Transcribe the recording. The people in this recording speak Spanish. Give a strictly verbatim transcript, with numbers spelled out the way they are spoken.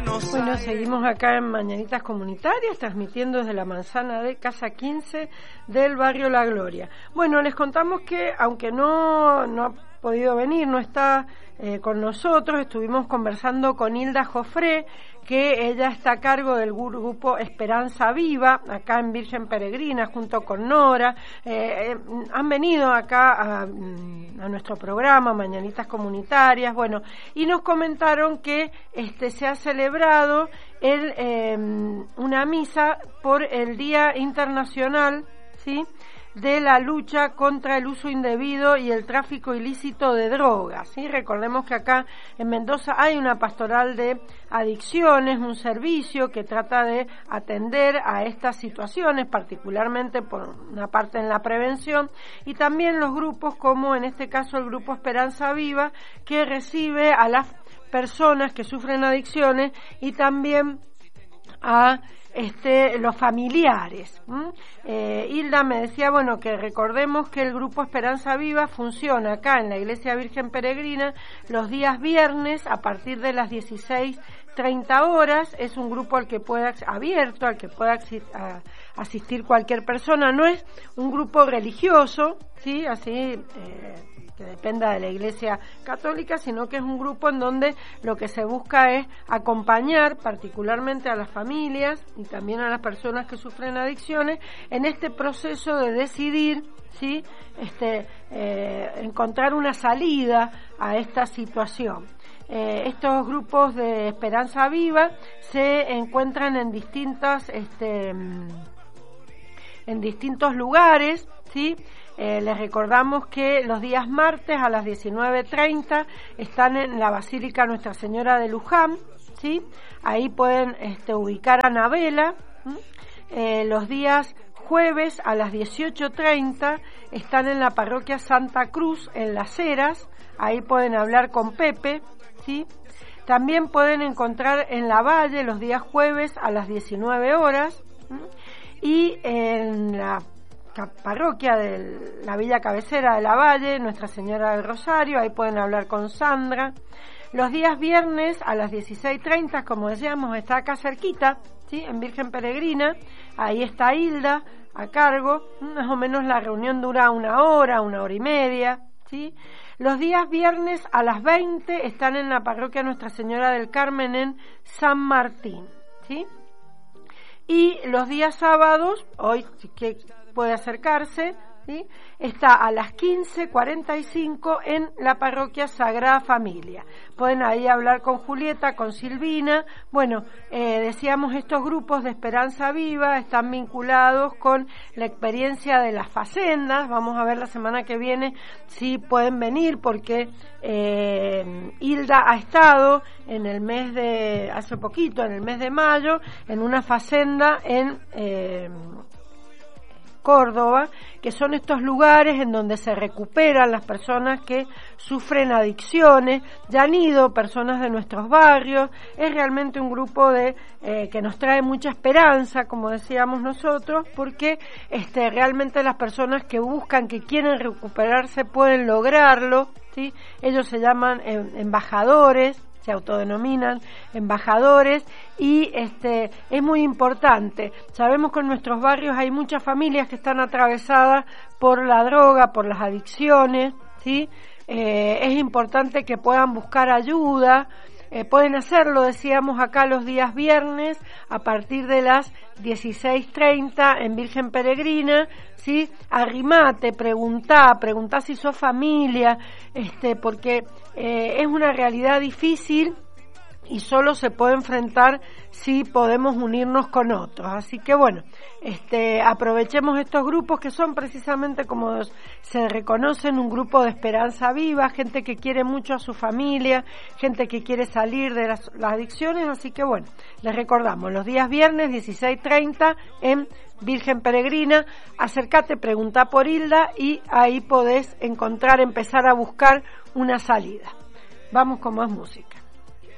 Buenos Bueno, Aires. seguimos acá en Mañanitas Comunitarias, transmitiendo desde la manzana de Casa quince del barrio La Gloria. Bueno, les contamos que, aunque no, no ha podido venir, no está eh, con nosotros, estuvimos conversando con Hilda Jofré, que ella está a cargo del grupo Esperanza Viva, acá en Virgen Peregrina, junto con Nora. Eh, eh, han venido acá a, a nuestro programa, Mañanitas Comunitarias, bueno, y nos comentaron que este se ha celebrado el, eh, una misa por el Día Internacional, ¿sí?, de la lucha contra el uso indebido y el tráfico ilícito de drogas, ¿sí? Recordemos que acá en Mendoza hay una pastoral de adicciones, un servicio que trata de atender a estas situaciones, particularmente por una parte en la prevención, y también los grupos como en este caso el Grupo Esperanza Viva, que recibe a las personas que sufren adicciones y también a Este, los familiares. ¿Mm? Eh, Hilda me decía, bueno, que recordemos que el Grupo Esperanza Viva funciona acá en la Iglesia Virgen Peregrina los días viernes a partir de las dieciséis treinta horas. Es un grupo al que pueda, abierto, al que pueda asistir cualquier persona. No es un grupo religioso, ¿sí?, así eh, que dependa de la Iglesia Católica, sino que es un grupo en donde lo que se busca es acompañar particularmente a las familias y también a las personas que sufren adicciones en este proceso de decidir, ¿sí?, este, eh, encontrar una salida a esta situación. Eh, estos grupos de Esperanza Viva se encuentran en distintas, este, en distintos lugares, ¿sí? Eh, les recordamos que los días martes a las diecinueve treinta están en la Basílica Nuestra Señora de Luján, ¿sí? Ahí pueden este, ubicar a Anabela. Eh, los días jueves a las dieciocho treinta están en la Parroquia Santa Cruz, en Las Heras. Ahí pueden hablar con Pepe, ¿sí? También pueden encontrar en La Valle los días jueves a las diecinueve horas. ¿sí? Y en la parroquia de la Villa Cabecera de La Valle, Nuestra Señora del Rosario, ahí pueden hablar con Sandra. Los días viernes a las dieciséis treinta, como decíamos, está acá cerquita, ¿sí?, en Virgen Peregrina, ahí está Hilda a cargo, más o menos la reunión dura una hora, una hora y media, ¿sí? Los días viernes a las veinte están en la parroquia Nuestra Señora del Carmen en San Martín, ¿sí? Y los días sábados, hoy que puede acercarse, ¿sí?, está a las quince cuarenta y cinco en la parroquia Sagrada Familia. Pueden ahí hablar con Julieta, con Silvina. Bueno, eh, decíamos, estos grupos de Esperanza Viva están vinculados con la experiencia de las facendas. Vamos a ver la semana que viene si pueden venir, porque eh, Hilda ha estado en el mes de, hace poquito, en el mes de mayo, en una facenda en Eh, Córdoba, que son estos lugares en donde se recuperan las personas que sufren adicciones. Ya han ido personas de nuestros barrios. Es realmente un grupo de eh, que nos trae mucha esperanza, como decíamos nosotros, porque este, realmente las personas que buscan, que quieren recuperarse, pueden lograrlo, ¿sí? Ellos se llaman eh, embajadores, se autodenominan embajadores, y este es muy importante. Sabemos que en nuestros barrios hay muchas familias que están atravesadas por la droga, por las adicciones, ¿sí? Eh, es importante que puedan buscar ayuda. Eh, pueden hacerlo, decíamos, acá los días viernes a partir de las dieciséis treinta en Virgen Peregrina, ¿sí? Arrimate, preguntá, preguntá si sos familia, este, porque eh, es una realidad difícil y solo se puede enfrentar si podemos unirnos con otros. Así que bueno, este, aprovechemos estos grupos que son precisamente, como se reconocen, un grupo de Esperanza Viva, gente que quiere mucho a su familia, gente que quiere salir de las, las adicciones. Así que bueno, les recordamos, los días viernes dieciséis treinta en Virgen Peregrina. Acércate, preguntá por Hilda y ahí podés encontrar, empezar a buscar una salida. Vamos con más música.